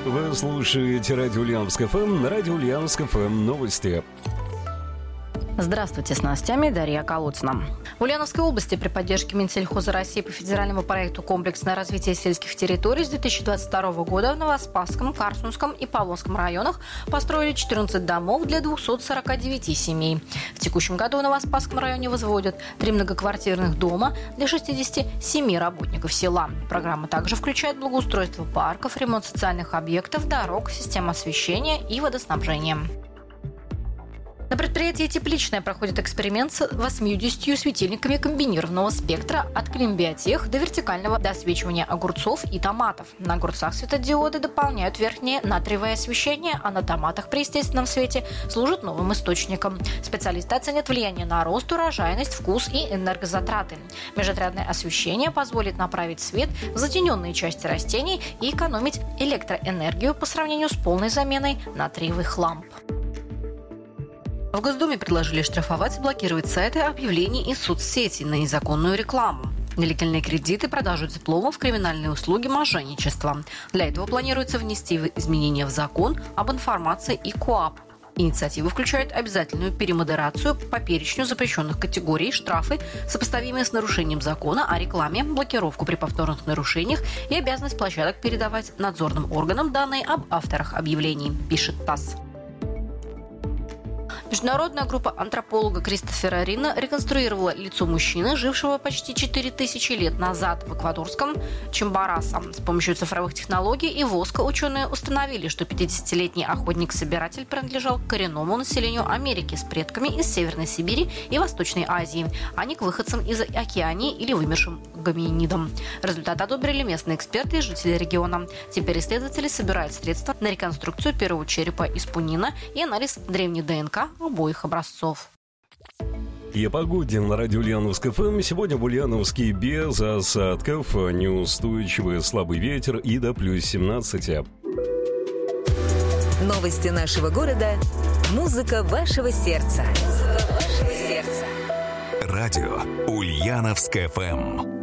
Вы слушаете радио Ульяновск ФМ, на радио Ульяновск ФМ новости. Здравствуйте, с новостями Дарья Колодцина. В Ульяновской области при поддержке Минсельхоза России по федеральному проекту «Комплексное развитие сельских территорий» с 2022 года в Новоспасском, Корсунском и Павловском районах построили 14 домов для 249 семей. В текущем году в Новоспасском районе возводят 3 многоквартирных дома для 67 работников села. Программа также включает благоустройство парков, ремонт социальных объектов, дорог, систем освещения и водоснабжения. На предприятии «Тепличное» проходит эксперимент с 80 светильниками комбинированного спектра от климбиотех до вертикального досвечивания огурцов и томатов. На огурцах светодиоды дополняют верхнее натриевое освещение, а на томатах при естественном свете служат новым источником. Специалисты оценят влияние на рост, урожайность, вкус и энергозатраты. Межотрядное освещение позволит направить свет в затененные части растений и экономить электроэнергию по сравнению с полной заменой натриевых ламп. В Госдуме предложили штрафовать и блокировать сайты объявлений и соцсети на незаконную рекламу. Нелегальные кредиты, продажу дипломов, криминальные услуги, мошенничество. Для этого планируется внести изменения в закон об информации и КоАП. Инициатива включает обязательную перемодерацию по перечню запрещенных категорий, штрафы, сопоставимые с нарушением закона о рекламе, блокировку при повторных нарушениях и обязанность площадок передавать надзорным органам данные об авторах объявлений, пишет ТАСС. Международная группа антрополога Кристофера Рина реконструировала лицо мужчины, жившего почти 4000 лет назад в эквадорском Чимборасе. С помощью цифровых технологий и воска ученые установили, что 50-летний охотник-собиратель принадлежал к коренному населению Америки с предками из Северной Сибири и Восточной Азии, а не к выходцам из Океании или вымершим гоминидам. Результат одобрили местные эксперты и жители региона. Теперь исследователи собирают средства на реконструкцию первого черепа из пунина и анализ древней ДНК обоих образцов. И о погоде на радио Ульяновск ФМ. Сегодня в Ульяновске без осадков, неустойчивый слабый ветер и до плюс 17. Новости нашего города. Музыка вашего сердца. Радио Ульяновск ФМ.